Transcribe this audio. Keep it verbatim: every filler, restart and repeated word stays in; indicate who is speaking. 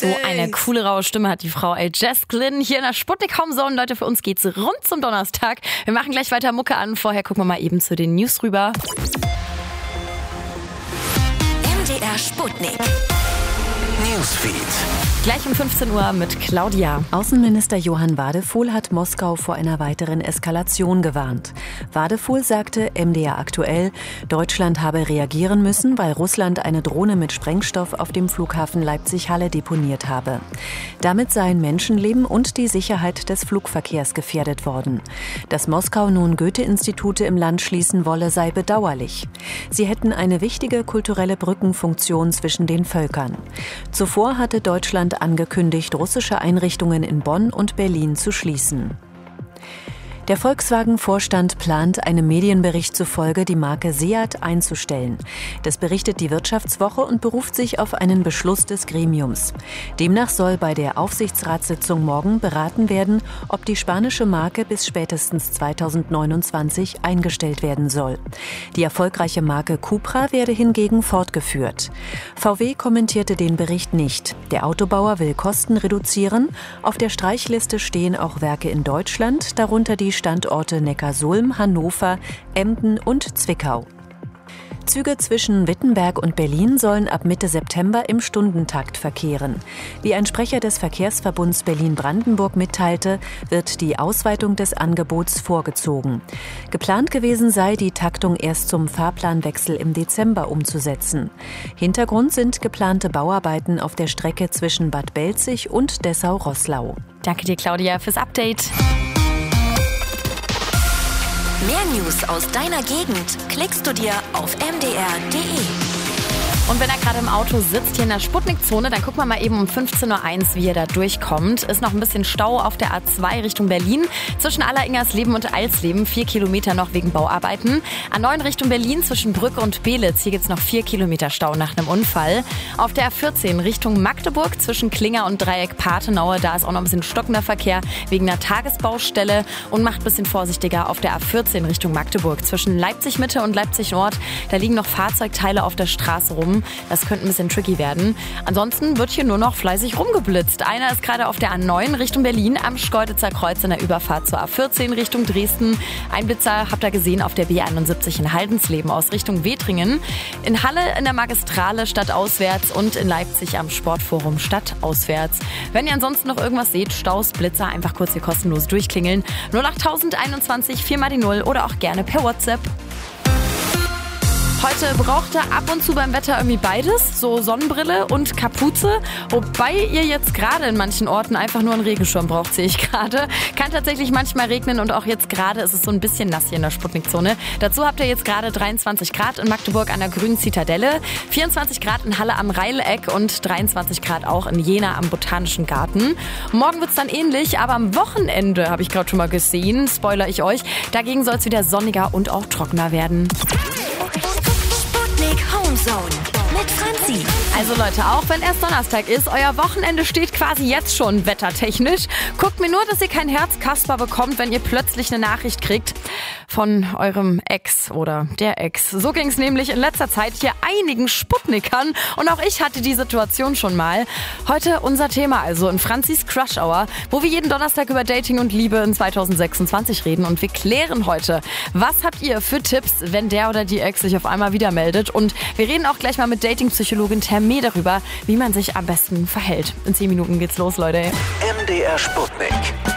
Speaker 1: So eine coole, raue Stimme hat die Frau. Ey, Jess Glynn hier in der Sputnik Homezone. Leute, für uns geht's rund zum Donnerstag. Wir machen gleich weiter Mucke an. Vorher gucken wir mal eben zu den News rüber.
Speaker 2: M D R Sputnik Newsfeed.
Speaker 1: Gleich um fünfzehn Uhr mit Claudia.
Speaker 3: Außenminister Johann Wadefuhl hat Moskau vor einer weiteren Eskalation gewarnt. Wadefuhl sagte M D R aktuell, Deutschland habe reagieren müssen, weil Russland eine Drohne mit Sprengstoff auf dem Flughafen Leipzig-Halle deponiert habe. Damit seien Menschenleben und die Sicherheit des Flugverkehrs gefährdet worden. Dass Moskau nun Goethe-Institute im Land schließen wolle, sei bedauerlich. Sie hätten eine wichtige kulturelle Brückenfunktion zwischen den Völkern. Zuvor hatte Deutschland angekündigt, russische Einrichtungen in Bonn und Berlin zu schließen. Der Volkswagen-Vorstand plant, einem Medienbericht zufolge die Marke Seat einzustellen. Das berichtet die Wirtschaftswoche und beruft sich auf einen Beschluss des Gremiums. Demnach soll bei der Aufsichtsratssitzung morgen beraten werden, ob die spanische Marke bis spätestens zweitausendneunundzwanzig eingestellt werden soll. Die erfolgreiche Marke Cupra werde hingegen fortgeführt. V W kommentierte den Bericht nicht. Der Autobauer will Kosten reduzieren. Auf der Streichliste stehen auch Werke in Deutschland, darunter die Standorte Neckarsulm, Hannover, Emden und Zwickau. Züge zwischen Wittenberg und Berlin sollen ab Mitte September im Stundentakt verkehren. Wie ein Sprecher des Verkehrsverbunds Berlin-Brandenburg mitteilte, wird die Ausweitung des Angebots vorgezogen. Geplant gewesen sei, die Taktung erst zum Fahrplanwechsel im Dezember umzusetzen. Hintergrund sind geplante Bauarbeiten auf der Strecke zwischen Bad Belzig und Dessau-Roßlau.
Speaker 1: Danke dir, Claudia, fürs Update.
Speaker 2: Mehr News aus deiner Gegend klickst du dir auf m d r punkt d e.
Speaker 1: Und wenn er gerade im Auto sitzt, hier in der Sputnik-Zone, dann gucken wir mal eben um fünfzehn Uhr eins, wie er da durchkommt. Ist noch ein bisschen Stau auf der A zwei Richtung Berlin. Zwischen Alleringersleben und Alsleben vier Kilometer noch wegen Bauarbeiten. A neun Richtung Berlin zwischen Brück und Belitz. Hier gibt's noch vier Kilometer Stau nach einem Unfall. Auf der A vierzehn Richtung Magdeburg zwischen Klinger und Dreieck Pathenaue. Da ist auch noch ein bisschen stockender Verkehr wegen einer Tagesbaustelle. Und macht ein bisschen vorsichtiger auf der A vierzehn Richtung Magdeburg. Zwischen Leipzig Mitte und Leipzig Nord. Da liegen noch Fahrzeugteile auf der Straße rum. Das könnte ein bisschen tricky werden. Ansonsten wird hier nur noch fleißig rumgeblitzt. Einer ist gerade auf der A neun Richtung Berlin am Schkeuditzer Kreuz in der Überfahrt zur A vierzehn Richtung Dresden. Ein Blitzer habt ihr gesehen auf der B einundsiebzig in Haldensleben aus Richtung Wetringen. In Halle in der Magistrale stadtauswärts und in Leipzig am Sportforum stadtauswärts. Wenn ihr ansonsten noch irgendwas seht, Staus, Blitzer, einfach kurz hier kostenlos durchklingeln. null acht einundzwanzig vier mal die null oder auch gerne per WhatsApp. Heute braucht ihr ab und zu beim Wetter irgendwie beides, so Sonnenbrille und Kapuze. Wobei ihr jetzt gerade in manchen Orten einfach nur einen Regenschirm braucht, sehe ich gerade. Kann tatsächlich manchmal regnen und auch jetzt gerade ist es so ein bisschen nass hier in der Sputnik-Zone. Dazu habt ihr jetzt gerade dreiundzwanzig Grad in Magdeburg an der Grünen Zitadelle, vierundzwanzig Grad in Halle am Reileck und dreiundzwanzig Grad auch in Jena am Botanischen Garten. Morgen wird's dann ähnlich, aber am Wochenende, habe ich gerade schon mal gesehen, spoiler ich euch, dagegen soll es wieder sonniger und auch trockener werden.
Speaker 2: Homezone mit Franzi.
Speaker 1: Also Leute, auch wenn erst Donnerstag ist, euer Wochenende steht quasi jetzt schon wettertechnisch. Guckt mir nur, dass ihr kein Herzkasper bekommt, wenn ihr plötzlich eine Nachricht kriegt von eurem Ex oder der Ex. So ging es nämlich in letzter Zeit hier einigen Sputnikern und auch ich hatte die Situation schon mal. Heute unser Thema also in Franzis Crush Hour, wo wir jeden Donnerstag über Dating und Liebe in zweitausendsechsundzwanzig reden und wir klären heute, was habt ihr für Tipps, wenn der oder die Ex sich auf einmal wieder meldet, und wir reden auch gleich mal mit Datingpsychologin Terme darüber, wie man sich am besten verhält. In zehn Minuten geht's los, Leute.
Speaker 2: M D R Sputnik.